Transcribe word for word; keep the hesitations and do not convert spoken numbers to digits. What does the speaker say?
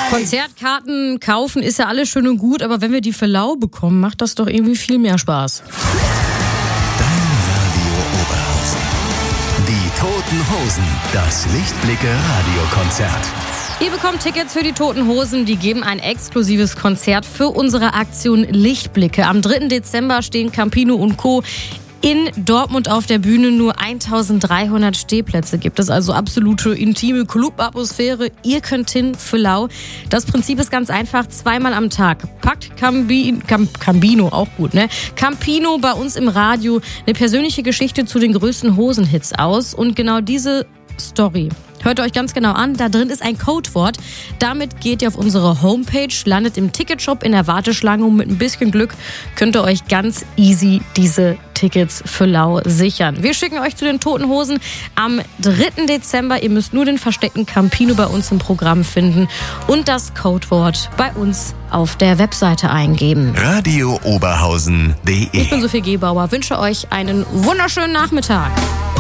Konzertkarten kaufen ist ja alles schön und gut, aber wenn wir die für lau bekommen, macht das doch irgendwie viel mehr Spaß. Dein Radio Oberhausen. Die Toten Hosen. Das Lichtblicke-Radiokonzert. Ihr bekommt Tickets für die Toten Hosen. Die geben ein exklusives Konzert für unsere Aktion Lichtblicke. Am dritten Dezember stehen Campino und Co. in Dortmund auf der Bühne. Nur eintausenddreihundert Stehplätze gibt es, also absolute intime Club-Atmosphäre. Ihr könnt hin für lau. Das Prinzip ist ganz einfach, zweimal am Tag packt Cambi, Cam, Campino, auch gut, ne? Campino bei uns im Radio eine persönliche Geschichte zu den größten Hosenhits aus. Und genau diese Story hört euch ganz genau an. Da drin ist ein Codewort. Damit geht ihr auf unsere Homepage, landet im Ticketshop in der Warteschlange und mit ein bisschen Glück könnt ihr euch ganz easy diese Tickets für lau sichern. Wir schicken euch zu den Toten Hosen am dritten Dezember. Ihr müsst nur den versteckten Campino bei uns im Programm finden und das Codewort bei uns auf der Webseite eingeben. radio oberhausen punkt de Ich bin Sophie Gebauer, wünsche euch einen wunderschönen Nachmittag.